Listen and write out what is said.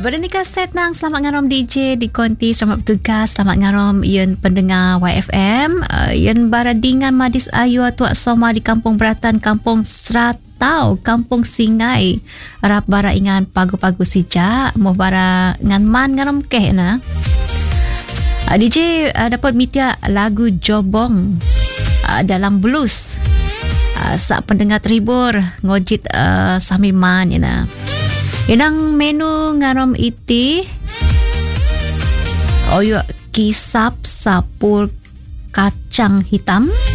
Bernikah set nang selamat ngarom DJ di konti selamat bertugas selamat ngarom yen pendengar YFM yen baradingan Madis Ayu Tuak Soma di Kampung Beratan Kampung Seratau Kampung Singai rap bara ingan pagu-pagu sijak mau bara ngan man ngarom keh na DJ dapat mitia lagu Jobong dalam blues sak pendengar terhibur ngojit sambil man ina. Inang menu ngarom iti oyo kisap sapur kacang hitam